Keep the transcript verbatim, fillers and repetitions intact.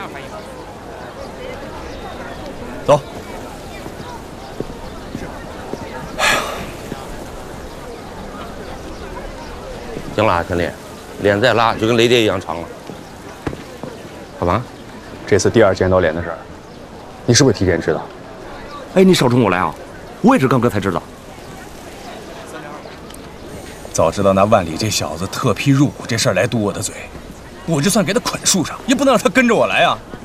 走。 行了，兄弟，脸再拉就跟雷电一样长了。干嘛？ 这次第二见到脸的事儿，你是不是提前知道？ 哎，你少冲我来啊！我也是刚刚才知道。 早知道那万里这小子特批入股这事儿来堵我的嘴，我就算给他捆树上，也不能让他跟着我来啊！